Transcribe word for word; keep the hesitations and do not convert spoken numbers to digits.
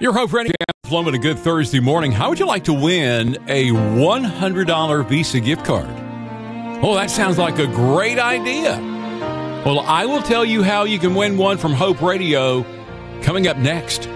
Your Hope Radio Flow on a good Thursday morning. How would you like to win a one hundred dollars Visa gift card? Oh, that sounds like a great idea. Well, I will tell you how you can win one from Hope Radio coming up next.